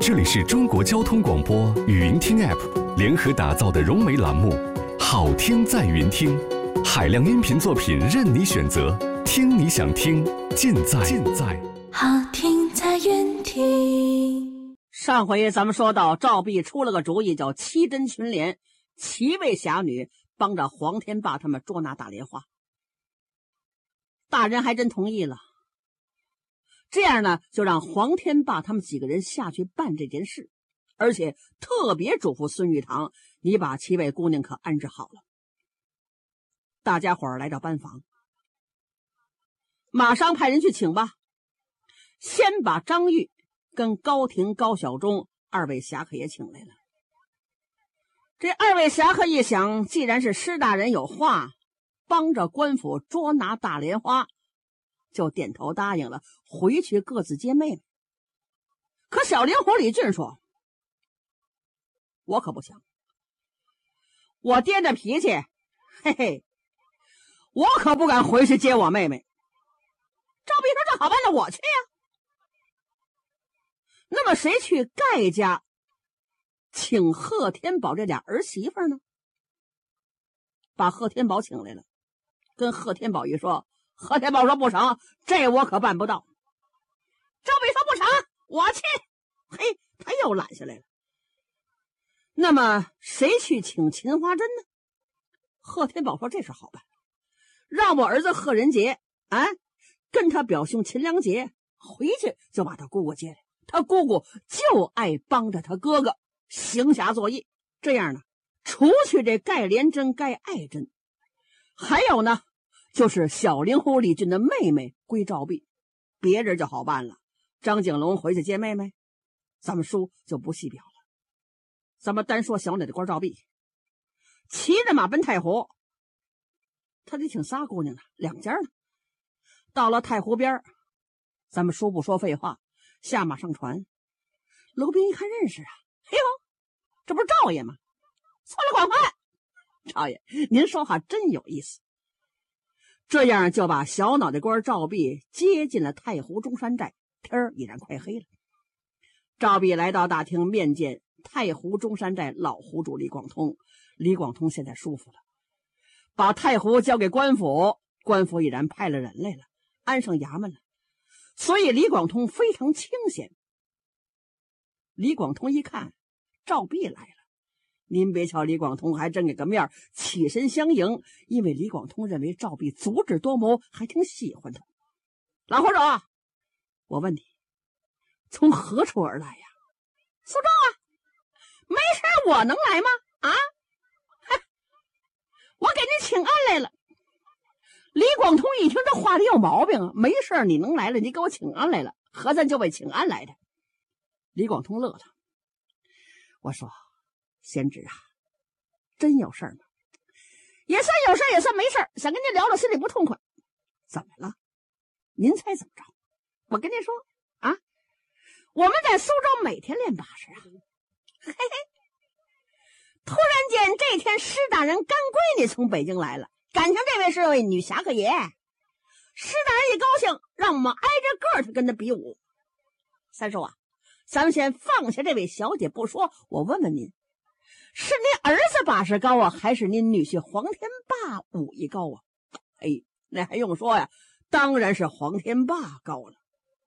这里是中国交通广播语音听 App 联合打造的融媒栏目，好听在云听，海量音频作品任你选择，听你想听，尽在好听在云听。 上回咱们说到，赵壁出了个主意，叫七真群联，7位侠女帮着黄天霸他们捉拿大莲花。大人还真同意了。这样呢，就让黄天霸他们几个人下去办这件事，而且特别嘱咐孙玉堂，你把7位姑娘可安置好了。大家伙儿来到班房，马上派人去请吧。先把张玉跟高亭、高小钟2位侠客也请来了。这2位侠客一想，既然是施大人有话，帮着官府捉拿大莲花，就点头答应了，回去各自接妹妹。可小灵狐李俊说，我可不想，我爹的脾气，嘿嘿，我可不敢回去接我妹妹。赵壁说，这好办，那我去呀。那么谁去盖家请贺天宝这俩儿媳妇呢？把贺天宝请来了，跟贺天宝一说，贺天宝说不成，这我可办不到。赵壁说不成，我去。嘿，他又揽下来了。那么谁去请秦花珍呢？贺天宝说这事好办，让我儿子贺仁杰跟他表兄秦良杰回去就把他姑姑接来，他姑姑就爱帮着他哥哥行侠作义。这样呢，除去这盖连珍、盖爱珍，还有呢就是小灵狐李俊的妹妹归赵壁，别人就好办了。张景龙回去接妹妹，咱们书就不细表了。咱们单说小奶奶官赵壁，骑着马奔太湖，他得请仨姑娘呢，2家呢。到了太湖边，咱们书不说废话，下马上船。楼兵一看认识啊，嘿呦，这不是赵爷吗？错了款款，赵爷您说话真有意思。这样就把小脑袋官赵壁接进了太湖中山寨。天儿已然快黑了，赵壁来到大厅面见太湖中山寨老湖主李广通。李广通现在舒服了，把太湖交给官府，官府已然派了人来了，安上衙门了，所以李广通非常清闲。李广通一看赵壁来了，您别瞧李广通还真给个面，起身相迎，因为李广通认为赵壁足智多谋，还挺喜欢他。老湖主，我问你，从何处而来呀？苏州啊，没事我能来吗？我给您请安来了。李广通一听这话里有毛病啊，没事你能来了，你给我请安来了，何咱就为请安来的。李广通乐了，我说贤侄啊，真有事吗？也算有事也算没事，想跟您聊聊，心里不痛快。怎么了？您猜怎么着？我跟您说我们在苏州每天练把式啊。嘿嘿，突然间这天施大人干闺女从北京来了，感情这位是位女侠客爷。施大人一高兴，让我们挨着个儿跟他比武。三叔啊，咱们先放下这位小姐不说，我问问您，是您儿子把式高啊，还是您女婿黄天霸武艺高啊？哎，那还用说呀，当然是黄天霸高了。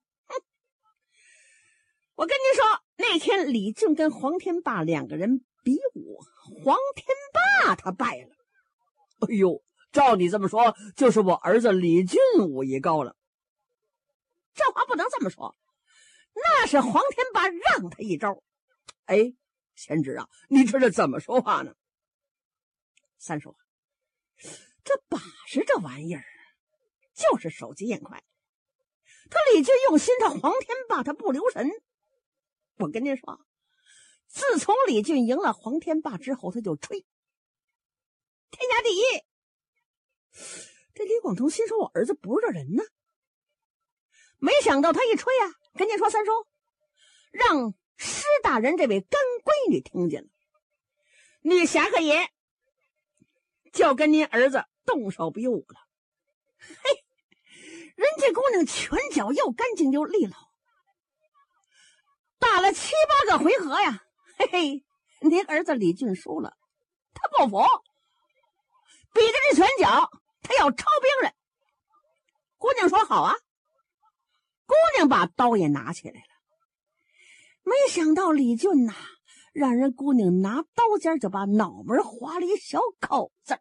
我跟您说，那天李俊跟黄天霸2个人比武，黄天霸他败了。哎呦，照你这么说，就是我儿子李俊武艺高了。这话不能这么说，那是黄天霸让他一招。哎，贤侄啊，你这是怎么说话呢？三叔，这把式这玩意儿就是手疾眼快，他李俊用心，他黄天霸他不留神。我跟您说，自从李俊赢了黄天霸之后，他就吹天下第一。这李广通心说，我儿子不是这人呢。没想到他一吹啊，跟您说三叔，让施大人这位干闺女听见了，女侠客爷就跟您儿子动手比武了。嘿，人家姑娘拳脚又干净又利落，大了7、8个回合呀，嘿嘿，您儿子李俊输了，他不服，比着这拳脚，他要抄兵刃。姑娘说好啊，姑娘把刀也拿起来了。没想到李俊呐，让人姑娘拿刀尖就把脑门划了一小口子。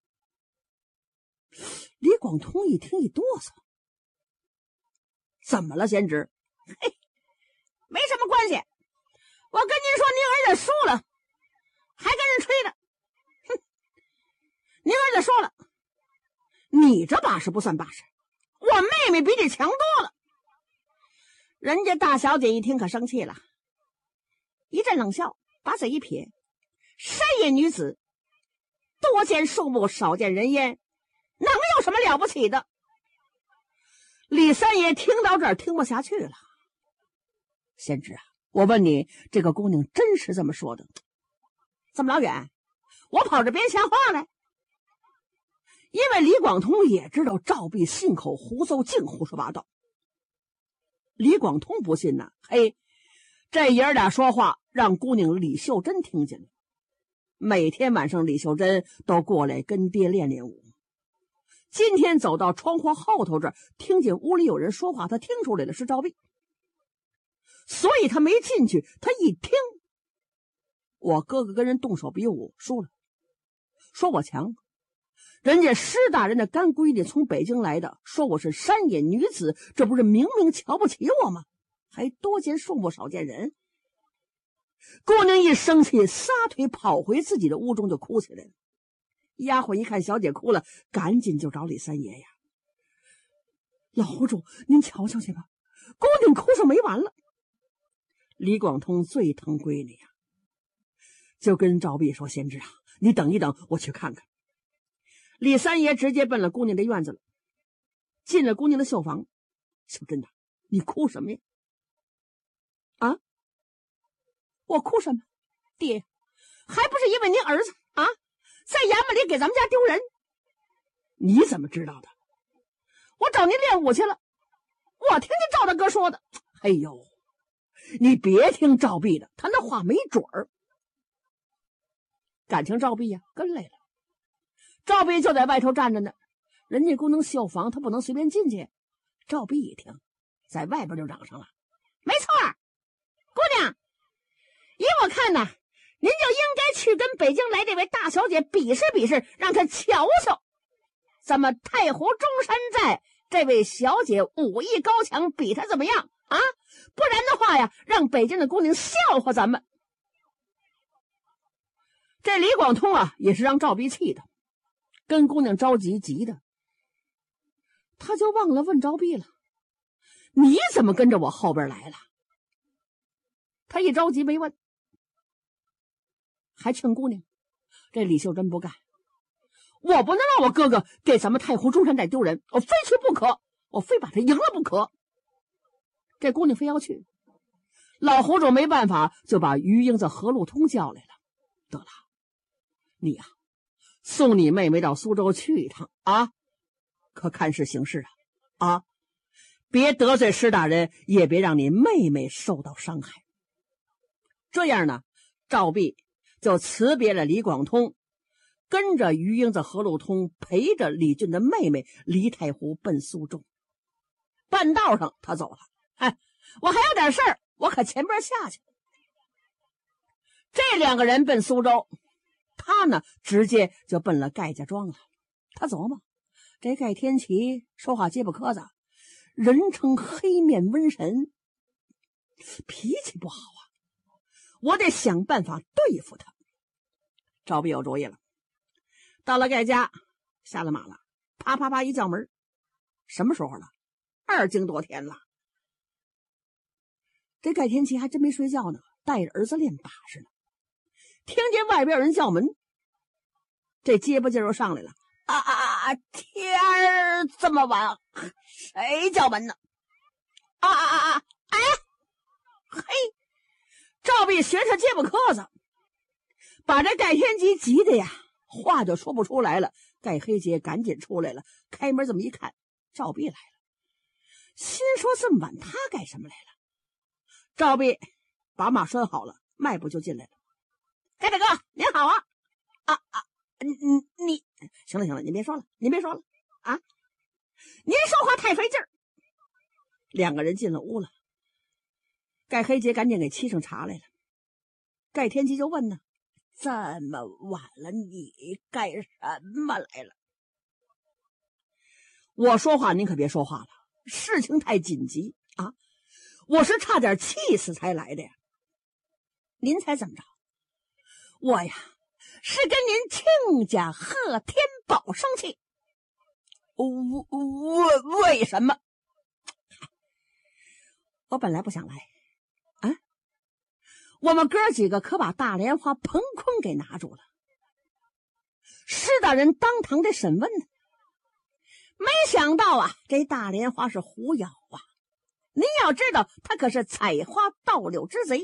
李广通一听一哆嗦，怎么了贤侄？嘿，没什么关系，我跟您说您儿子输了还跟人吹呢。哼，您儿子说了，你这把式不算把式，我妹妹比你强多了。人家大小姐一听可生气了，一阵冷笑，把嘴一撇，山野女子多见树木少见人烟，能有什么了不起的？李三爷听到这儿听不下去了。贤侄啊，我问你，这个姑娘真是这么说的？这么老远我跑这边瞎话来？因为李广通也知道赵壁信口胡诌，净胡说八道。李广通不信呐，嘿，这爷儿俩说话让姑娘李秀珍听见了。每天晚上李秀珍都过来跟爹练练武。今天走到窗户后头这儿，听见屋里有人说话，他听出来了是赵壁，所以他没进去。他一听我哥哥跟人动手比武输了，说我强，人家施大人的干闺女从北京来的，说我是山野女子，这不是明明瞧不起我吗？还多见树木少见人。姑娘一生气，撒腿跑回自己的屋中就哭起来了。丫鬟一看小姐哭了，赶紧就找李三爷呀。老户主，您瞧瞧去吧，姑娘哭上没完了。李广通最疼闺女呀，就跟赵壁说：“贤侄啊，你等一等，我去看看。”李三爷直接奔了姑娘的院子了，进了姑娘的绣房。秀珍呐，你哭什么呀？啊？我哭什么？爹，还不是因为您儿子啊，在衙门里给咱们家丢人。你怎么知道的？我找您练武去了，我听见赵大哥说的。哎呦，你别听赵壁的，他那话没准儿。感情赵壁呀跟来了，赵壁就在外头站着呢，人家姑娘绣房，他不能随便进去。赵壁一听，在外边就嚷上了：“没错，姑娘，依我看呐，您就应该去跟北京来这位大小姐比试比试，让她瞧瞧咱们太湖中山寨这位小姐武艺高强，比她怎么样啊？不然的话呀，让北京的姑娘笑话咱们。”这李广通啊，也是让赵壁气的，跟姑娘着急急的，他就忘了问赵壁了：“你怎么跟着我后边来了？”他一着急没问，还劝姑娘。这李秀珍不干，我不能让我哥哥给咱们太湖中山寨丢人，我非去不可，我非把他赢了不可。这姑娘非要去，老胡主没办法，就把于英子、何路通叫来了。得了，你呀，送你妹妹到苏州去一趟啊，可看是行事啊，别得罪施大人，也别让你妹妹受到伤害。这样呢，赵壁就辞别了李广通，跟着于英子、何路通，陪着李俊的妹妹黎太湖奔苏州。半道上他走了，哎，我还有点事儿，我可前边下去。这两个人奔苏州，他呢直接就奔了盖家庄了。他琢磨，这盖天齐说话结巴磕子，人称黑面瘟神，脾气不好啊，我得想办法对付他。赵壁有主意了，到了盖家，下了马了，啪啪啪一叫门。什么时候了？2更多天了。这盖天齐还真没睡觉呢，带着儿子练把式呢。听见外边有人叫门，这结巴劲儿又上来了。天儿这么晚，谁叫门呢？哎，嘿！赵壁学他结巴磕子，把这盖天齐急的呀，话就说不出来了。盖黑杰赶紧出来了，开门这么一看，赵壁来了，心说这么晚他干什么来了？赵壁把马拴好了，迈步就进来了。盖大哥，您好啊！你行了，您别说了啊！您说话太费劲儿。两个人进了屋了，盖黑杰赶紧给沏上茶来了。盖天吉就问呢：“这么晚了，你干什么来了？”我说话您可别说话了，事情太紧急啊！我是差点气死才来的呀。您猜怎么着？我呀，是跟您亲家贺天宝生气。为什么？我本来不想来啊，我们哥几个可把大莲花彭坤给拿住了。施大人当堂的审问呢，没想到啊，这大莲花是狐妖啊！您要知道，他可是采花盗柳之贼，